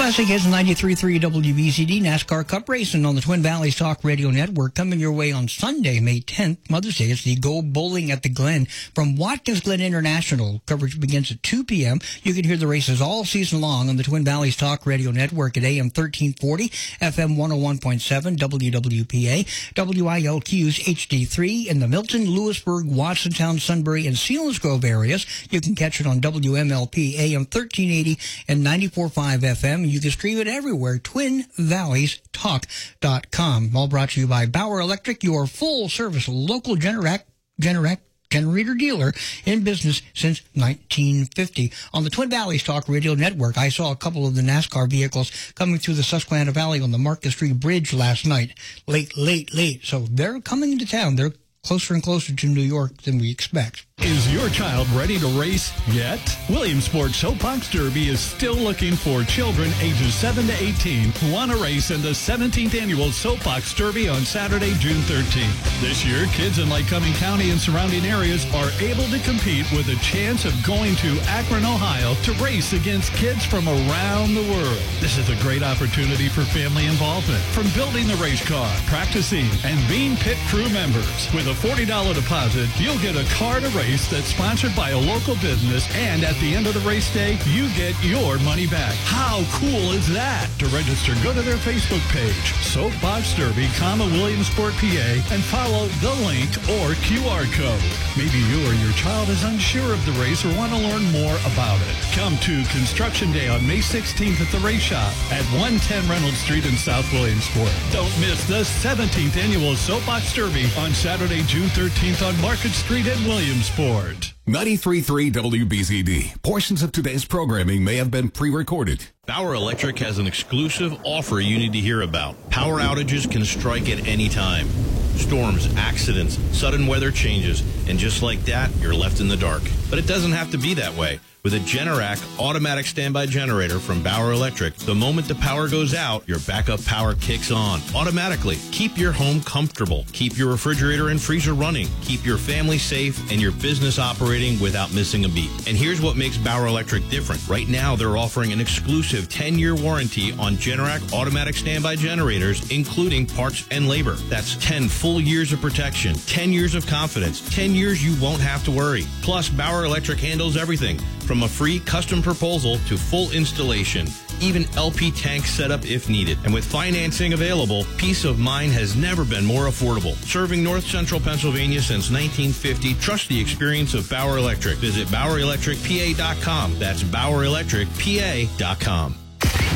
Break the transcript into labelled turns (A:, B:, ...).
A: Classic is 93.3 WBCD NASCAR Cup Racing on the Twin Valleys Talk Radio Network. Coming your way on Sunday, May 10th, Mother's Day. It's the Go Bowling at the Glen from Watkins Glen International. Coverage begins at 2 p.m. You can hear the races all season long on the Twin Valleys Talk Radio Network at AM 1340, FM 101.7, WWPA, WILQ's HD3 in the Milton, Lewisburg, Watsontown, Sunbury, and Selinsgrove areas. You can catch it on WMLP, AM 1380 and 94.5 FM. You can stream it everywhere, TwinValleysTalk.com. All brought to you by Bauer Electric, your full-service local generator dealer in business since 1950. On the Twin Valleys Talk Radio Network, I saw a couple of the NASCAR vehicles coming through the Susquehanna Valley on the Market Street Bridge last night. Late. So they're coming to town. They're closer and closer to New York than we expect.
B: Is your child ready to race yet? Williamsport Soapbox Derby is still looking for children ages 7 to 18 who want to race in the 17th Annual Soapbox Derby on Saturday, June 13th. This year, kids in Lycoming County and surrounding areas are able to compete with a chance of going to Akron, Ohio to race against kids from around the world. This is a great opportunity for family involvement, from building the race car, practicing, and being pit crew members. With a $40 deposit, you'll get a car to race that's sponsored by a local business, and at the end of the race day, you get your money back. How cool is that? To register, go to their Facebook page, Soapbox Derby, Williamsport, PA, and follow the link or QR code. Maybe you or your child is unsure of the race or want to learn more about it. Come to Construction Day on May 16th at the race shop at 110 Reynolds Street in South Williamsport. Don't miss the 17th Annual Soapbox Derby on Saturday, June 13th on Market Street in Williamsport.
C: 93.3 WBZD. Portions of today's programming may have been pre-recorded.
D: Bauer Electric has an exclusive offer you need to hear about. Power outages can strike at any time. Storms, accidents, sudden weather changes, and just like that, you're left in the dark. But it doesn't have to be that way. With a Generac automatic standby generator from Bauer Electric, the moment the power goes out, your backup power kicks on automatically. Keep your home comfortable. Keep your refrigerator and freezer running. Keep your family safe and your business operating without missing a beat. And here's what makes Bauer Electric different. Right now, they're offering an exclusive 10-year warranty on Generac automatic standby generators, including parts and labor. That's 10 full years of protection, 10 years of confidence, 10 years you won't have to worry. Plus, Bauer Electric handles everything from a free custom proposal to full installation, even LP tank setup if needed. And with financing available, peace of mind has never been more affordable. Serving North Central Pennsylvania since 1950, trust the experience of Bauer Electric. Visit BauerElectricPA.com. That's BauerElectricPA.com.